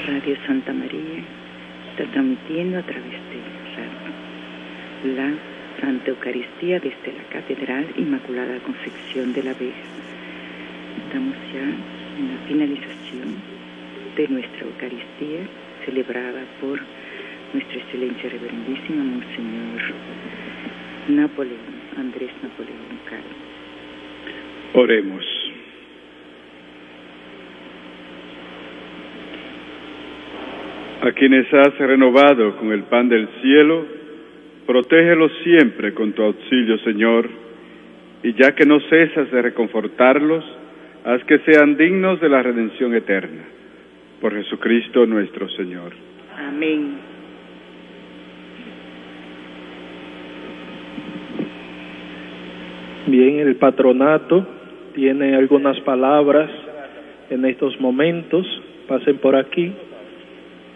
Radio Santa María está transmitiendo a través de la Santa Eucaristía desde la Catedral Inmaculada Concepción de la Vega. Estamos ya en la finalización de nuestra Eucaristía celebrada por Nuestra Excelencia Reverendísima Monseñor Andrés Napoleón Caro. Oremos. A quienes has renovado con el pan del cielo, protégelos siempre con tu auxilio, Señor, y ya que no cesas de reconfortarlos, haz que sean dignos de la redención eterna. Por Jesucristo nuestro Señor. Amén. Bien, el patronato tiene algunas palabras en estos momentos. Pasen por aquí.